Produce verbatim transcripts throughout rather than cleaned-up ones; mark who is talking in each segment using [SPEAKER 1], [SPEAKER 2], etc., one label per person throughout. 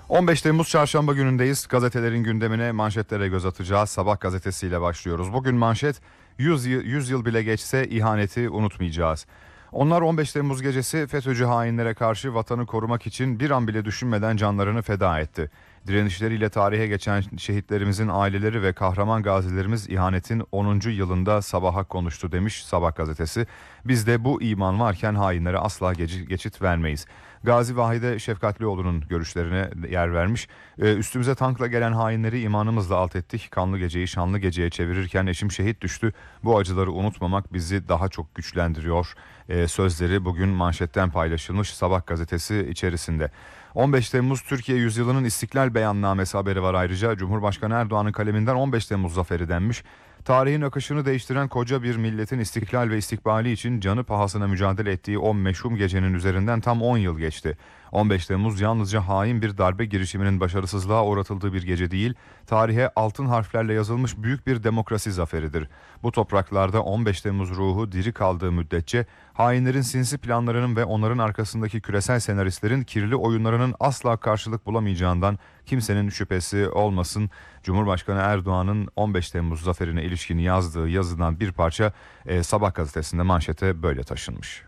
[SPEAKER 1] on beş Temmuz Çarşamba günündeyiz. Gazetelerin gündemine, manşetlere göz atacağız. Sabah gazetesiyle başlıyoruz. Bugün manşet yüz yıl, yüz yıl bile geçse ihaneti unutmayacağız. Onlar on beş Temmuz gecesi FETÖ'cü hainlere karşı vatanı korumak için bir an bile düşünmeden canlarını feda etti. Direnişleriyle tarihe geçen şehitlerimizin aileleri ve kahraman gazilerimiz ihanetin onuncu yılında sabaha konuştu demiş Sabah gazetesi. Biz de bu iman varken hainlere asla geçit vermeyiz. Gazi Vahide Şefkatlioğlu'nun görüşlerine yer vermiş. Ee, üstümüze tankla gelen hainleri imanımızla alt ettik. Kanlı geceyi şanlı geceye çevirirken eşim şehit düştü. Bu acıları unutmamak bizi daha çok güçlendiriyor. Ee, sözleri bugün manşetten paylaşılmış Sabah gazetesi içerisinde. on beş Temmuz Türkiye Yüzyılı'nın İstiklal Beyannamesi haberi var ayrıca. Cumhurbaşkanı Erdoğan'ın kaleminden on beş Temmuz zaferi denmiş. Tarihin akışını değiştiren koca bir milletin istiklal ve istikbali için canı pahasına mücadele ettiği o meşhum gecenin üzerinden tam on yıl geçti. on beş Temmuz yalnızca hain bir darbe girişiminin başarısızlığa uğratıldığı bir gece değil, tarihe altın harflerle yazılmış büyük bir demokrasi zaferidir. Bu topraklarda on beş Temmuz ruhu diri kaldığı müddetçe hainlerin sinsi planlarının ve onların arkasındaki küresel senaristlerin kirli oyunlarının asla karşılık bulamayacağından kimsenin şüphesi olmasın. Cumhurbaşkanı Erdoğan'ın on beş Temmuz zaferine ilişkin yazdığı yazıdan bir parça e, Sabah gazetesinde manşete böyle taşınmış.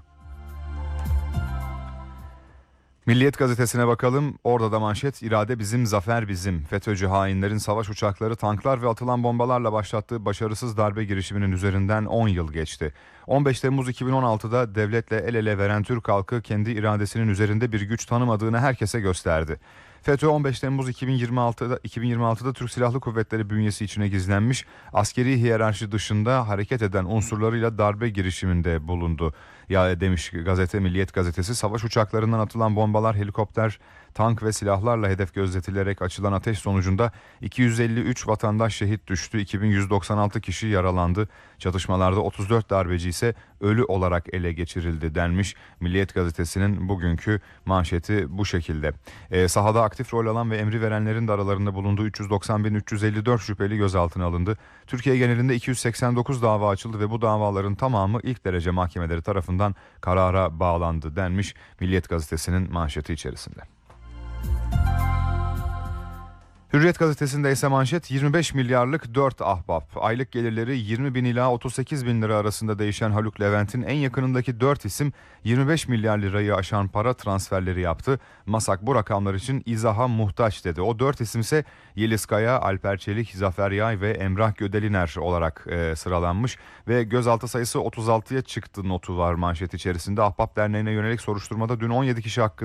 [SPEAKER 1] Milliyet gazetesine bakalım. Orada da manşet irade bizim, zafer bizim. FETÖ'cü hainlerin savaş uçakları, tanklar ve atılan bombalarla başlattığı başarısız darbe girişiminin üzerinden on yıl geçti. on beş Temmuz iki bin on altıda devletle el ele veren Türk halkı kendi iradesinin üzerinde bir güç tanımadığını herkese gösterdi. FETÖ on beş Temmuz iki bin yirmi altıda, iki bin yirmi altıda Türk Silahlı Kuvvetleri bünyesi içine gizlenmiş, askeri hiyerarşi dışında hareket eden unsurlarıyla darbe girişiminde bulundu. Ya demiş gazete Milliyet gazetesi, savaş uçaklarından atılan bombalar, helikopter, tank ve silahlarla hedef gözletilerek açılan ateş sonucunda iki yüz elli üç vatandaş şehit düştü, iki bin yüz doksan altı kişi yaralandı. Çatışmalarda otuz dört darbeci ise ölü olarak ele geçirildi denmiş. Milliyet gazetesinin bugünkü manşeti bu şekilde. E, sahada aktif rol alan ve emri verenlerin de aralarında bulunduğu üç yüz doksan bin üç yüz elli dört şüpheli gözaltına alındı. Türkiye genelinde iki yüz seksen dokuz dava açıldı ve bu davaların tamamı ilk derece mahkemeleri tarafından karara bağlandı denmiş Milliyet gazetesinin manşeti içerisinde. Hürriyet gazetesinde ise manşet yirmi beş milyarlık dört ahbap. Aylık gelirleri yirmi bin ila otuz sekiz bin lira arasında değişen Haluk Levent'in en yakınındaki dört isim yirmi beş milyar lirayı aşan para transferleri yaptı. MASAK bu rakamlar için izaha muhtaç dedi. O dört isim ise Yeliz Kaya, Alper Çelik, Zafer Yay ve Emrah Gödeliner olarak e, sıralanmış ve gözaltı sayısı otuz altıya çıktı notu var manşet içerisinde. Ahbap Derneği'ne yönelik soruşturmada dün on yedi kişi hakkında